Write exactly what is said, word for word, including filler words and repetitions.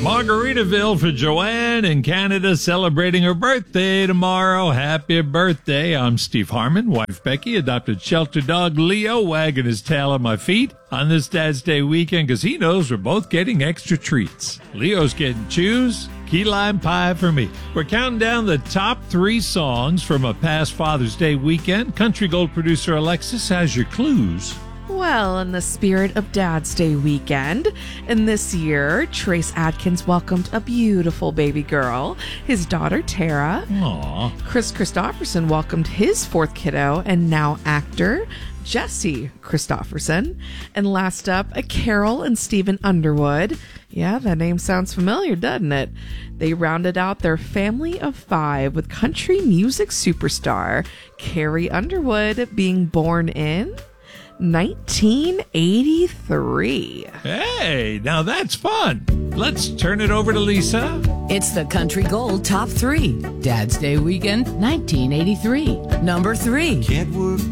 Margaritaville for Joanne in Canada, celebrating her birthday tomorrow. Happy birthday. I'm Steve Harmon, wife Becky, adopted shelter dog Leo, wagging his tail at my feet on this Dad's Day weekend because he knows we're both getting extra treats. Leo's getting chews, key lime pie for me. We're counting down the top three songs from a past Father's Day weekend. Country Gold producer Alexis has your clues. Well, in the spirit of Dad's Day weekend, and this year, Trace Adkins welcomed a beautiful baby girl, his daughter Tara. Aww. Chris Christopherson welcomed his fourth kiddo and now actor, Jesse Christopherson. And last up, a Carol and Stephen Underwood. Yeah, that name sounds familiar, doesn't it? They rounded out their family of five with country music superstar Carrie Underwood being born in nineteen eighty-three. Hey, now that's fun. Let's turn it over to Lisa. It's the Country Gold Top three. Dad's Day Weekend, nineteen eighty-three. Number three. Can't work